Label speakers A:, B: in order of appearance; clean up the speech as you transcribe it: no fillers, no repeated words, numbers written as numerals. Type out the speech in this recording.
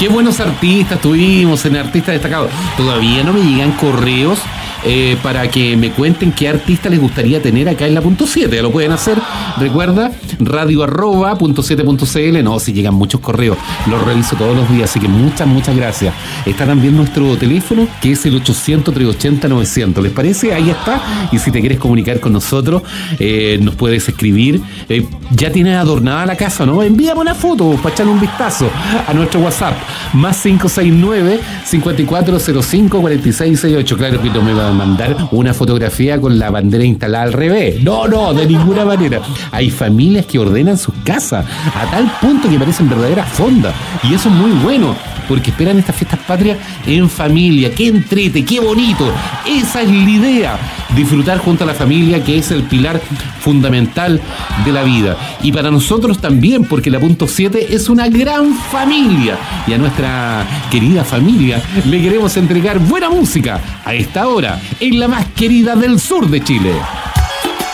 A: Qué buenos artistas tuvimos en Artistas Destacados. Todavía no me llegan correos para que me cuenten qué artista les gustaría tener acá en la punto 7. Ya lo pueden hacer, recuerda, radio@punto7.cl. No, si llegan muchos correos, los reviso todos los días, así que muchas gracias. Está también nuestro teléfono, que es el 800-380-900. ¿Les parece? Ahí está. Y si te quieres comunicar con nosotros, nos puedes escribir. Ya tienes adornada la casa, ¿no? Envíame una foto para echarle un vistazo a nuestro WhatsApp, más 569-5405-4668. Claro que no me va a mandar una fotografía con la bandera instalada al revés. No, de ninguna manera. Hay familias que ordenan sus casas a tal punto que parecen verdaderas fondas. Y eso es muy bueno, porque esperan estas fiestas patrias en familia. ¡Qué entrete, qué bonito! Esa es la idea. Disfrutar junto a la familia, que es el pilar fundamental de la vida. Y para nosotros también, porque la punto 7 es una gran familia. Y a nuestra querida familia le queremos entregar buena música a esta hora, en la más querida del sur de Chile.